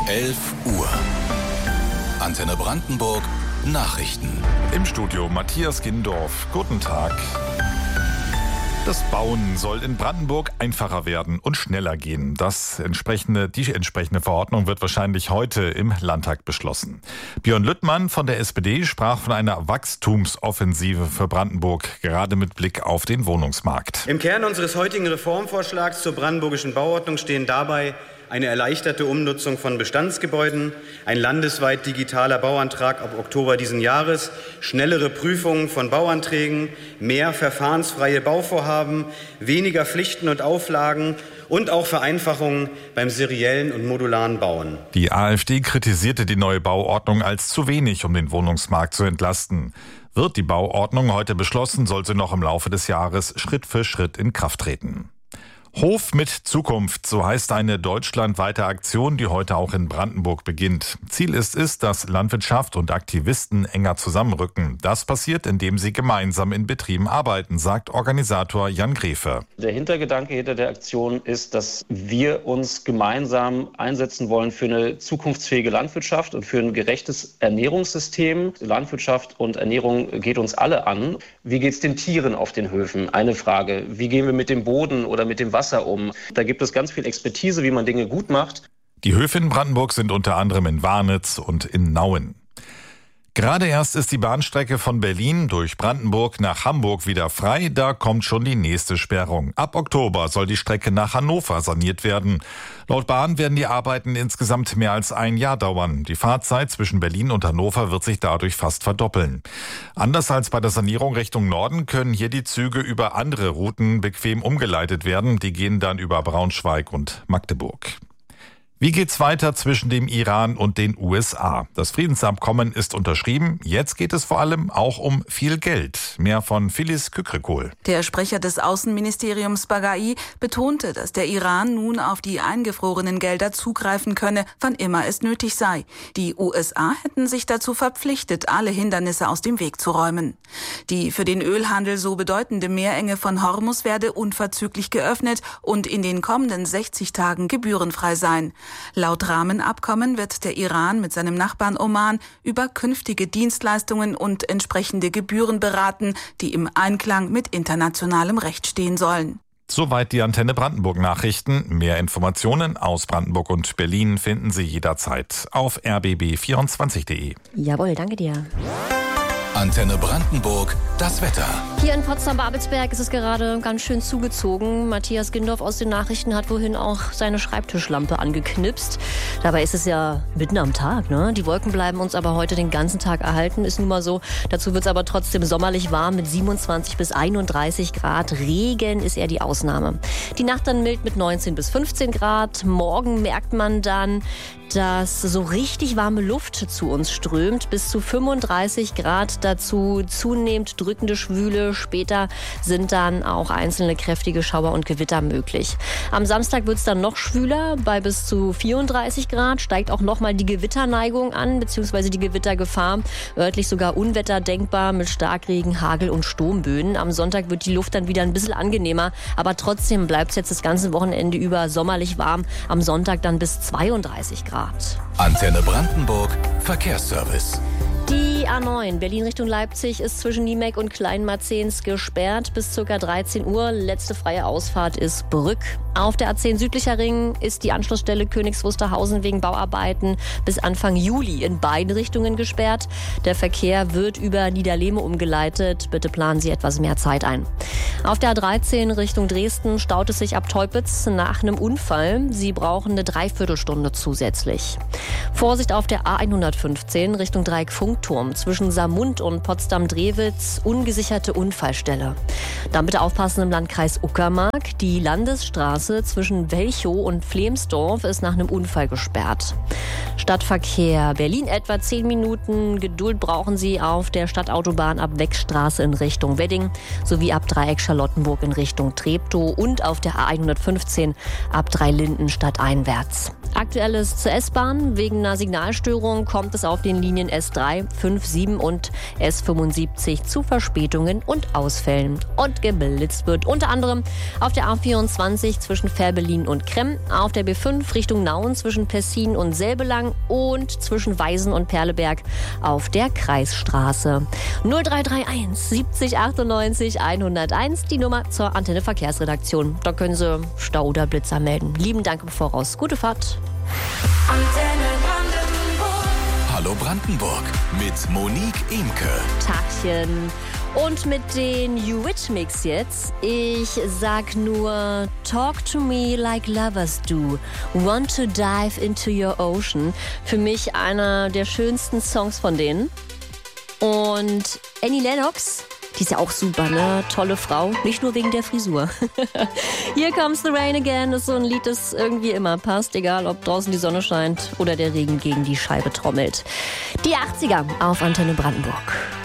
11 Uhr. Antenne Brandenburg Nachrichten. Im Studio Matthias Gindorf. Guten Tag. Das Bauen soll in Brandenburg einfacher werden und schneller gehen. Die entsprechende Verordnung wird wahrscheinlich heute im Landtag beschlossen. Björn Lüttmann von der SPD sprach von einer Wachstumsoffensive für Brandenburg, gerade mit Blick auf den Wohnungsmarkt. Im Kern unseres heutigen Reformvorschlags zur brandenburgischen Bauordnung stehen dabei eine erleichterte Umnutzung von Bestandsgebäuden, ein landesweit digitaler Bauantrag ab Oktober diesen Jahres, schnellere Prüfungen von Bauanträgen, mehr verfahrensfreie Bauvorhaben, weniger Pflichten und Auflagen und auch Vereinfachungen beim seriellen und modularen Bauen. Die AfD kritisierte die neue Bauordnung als zu wenig, um den Wohnungsmarkt zu entlasten. Wird die Bauordnung heute beschlossen, soll sie noch im Laufe des Jahres Schritt für Schritt in Kraft treten. Hof mit Zukunft, so heißt eine deutschlandweite Aktion, die heute auch in Brandenburg beginnt. Ziel ist es, dass Landwirtschaft und Aktivisten enger zusammenrücken. Das passiert, indem sie gemeinsam in Betrieben arbeiten, sagt Organisator Jan Grefe. Der Hintergedanke hinter der Aktion ist, dass wir uns gemeinsam einsetzen wollen für eine zukunftsfähige Landwirtschaft und für ein gerechtes Ernährungssystem. Landwirtschaft und Ernährung geht uns alle an. Wie geht es den Tieren auf den Höfen? Eine Frage. Wie gehen wir mit dem Boden oder mit dem Wasser um? Da gibt es ganz viel Expertise, wie man Dinge gut macht. Die Höfe in Brandenburg sind unter anderem in Warnitz und in Nauen. Gerade erst ist die Bahnstrecke von Berlin durch Brandenburg nach Hamburg wieder frei. Da kommt schon die nächste Sperrung. Ab Oktober soll die Strecke nach Hannover saniert werden. Laut Bahn werden die Arbeiten insgesamt mehr als ein Jahr dauern. Die Fahrzeit zwischen Berlin und Hannover wird sich dadurch fast verdoppeln. Anders als bei der Sanierung Richtung Norden können hier die Züge über andere Routen bequem umgeleitet werden. Die gehen dann über Braunschweig und Magdeburg. Wie geht's weiter zwischen dem Iran und den USA? Das Friedensabkommen ist unterschrieben. Jetzt geht es vor allem auch um viel Geld. Mehr von Phyllis Kükrikol. Der Sprecher des Außenministeriums Baghai betonte, dass der Iran nun auf die eingefrorenen Gelder zugreifen könne, wann immer es nötig sei. Die USA hätten sich dazu verpflichtet, alle Hindernisse aus dem Weg zu räumen. Die für den Ölhandel so bedeutende Meerenge von Hormuz werde unverzüglich geöffnet und in den kommenden 60 Tagen gebührenfrei sein. Laut Rahmenabkommen wird der Iran mit seinem Nachbarn Oman über künftige Dienstleistungen und entsprechende Gebühren beraten, die im Einklang mit internationalem Recht stehen sollen. Soweit die Antenne Brandenburg Nachrichten. Mehr Informationen aus Brandenburg und Berlin finden Sie jederzeit auf rbb24.de. Jawohl, danke dir. Antenne Brandenburg, das Wetter. Hier in Potsdam-Babelsberg ist es gerade ganz schön zugezogen. Matthias Gindorf aus den Nachrichten hat wohin auch seine Schreibtischlampe angeknipst. Dabei ist es ja mitten am Tag, ne? Die Wolken bleiben uns aber heute den ganzen Tag erhalten, ist nun mal so. Dazu wird es aber trotzdem sommerlich warm mit 27 bis 31 Grad. Regen ist eher die Ausnahme. Die Nacht dann mild mit 19 bis 15 Grad. Morgen merkt man dann, dass so richtig warme Luft zu uns strömt, bis zu 35 Grad, dazu zunehmend drückende Schwüle. Später sind dann auch einzelne kräftige Schauer und Gewitter möglich. Am Samstag wird es dann noch schwüler, bei bis zu 34 Grad, steigt auch nochmal die Gewitterneigung an, beziehungsweise die Gewittergefahr. Örtlich sogar Unwetter denkbar mit Starkregen, Hagel und Sturmböen. Am Sonntag wird die Luft dann wieder ein bisschen angenehmer, aber trotzdem bleibt es jetzt das ganze Wochenende über sommerlich warm. Am Sonntag dann bis 32 Grad. Antenne Brandenburg Verkehrsservice. Die A9 Berlin Richtung Leipzig ist zwischen Niemek und Kleinmarzens gesperrt bis ca. 13 Uhr. Letzte freie Ausfahrt ist Brück. Auf der A10 Südlicher Ring ist die Anschlussstelle Königs Wusterhausen wegen Bauarbeiten bis Anfang Juli in beiden Richtungen gesperrt. Der Verkehr wird über Niederlehme umgeleitet. Bitte planen Sie etwas mehr Zeit ein. Auf der A13 Richtung Dresden staut es sich ab Teupitz nach einem Unfall. Sie brauchen eine Dreiviertelstunde zusätzlich. Vorsicht auf der A115 Richtung Dreieck Funkturm zwischen Saarmund und Potsdam-Drewitz, ungesicherte Unfallstelle. Dann bitte aufpassen im Landkreis Uckermark. Die Landesstraße zwischen Welchow und Flemsdorf ist nach einem Unfall gesperrt. Stadtverkehr Berlin etwa 10 Minuten. Geduld brauchen Sie auf der Stadtautobahn ab Weckstraße in Richtung Wedding sowie ab Dreieck Charlottenburg in Richtung Treptow und auf der A115 ab Dreilinden stadteinwärts. Aktuelles zur S-Bahn. Wegen einer Signalstörung kommt es auf den Linien S3, 5, 7 und S75 zu Verspätungen und Ausfällen. Und geblitzt wird unter anderem auf der A24 zwischen Fährberlin und Kremm, auf der B5 Richtung Nauen zwischen Pessin und Selbelang und zwischen Weisen und Perleberg auf der Kreisstraße. 0331 70 98 101, die Nummer zur Antenne Verkehrsredaktion. Da können Sie Stau oder Blitzer melden. Lieben Dank im Voraus. Gute Fahrt. Antenne Brandenburg. Hallo Brandenburg mit Monique Imke. Tagchen. Und mit den Eurythmics jetzt. Ich sag nur Talk to me like lovers do. Want to dive into your ocean. Für mich einer der schönsten Songs von denen. Und Annie Lennox, die ist ja auch super, ne? Tolle Frau, nicht nur wegen der Frisur. Here Comes the Rain Again ist so ein Lied, das irgendwie immer passt, egal ob draußen die Sonne scheint oder der Regen gegen die Scheibe trommelt. Die 80er auf Antenne Brandenburg.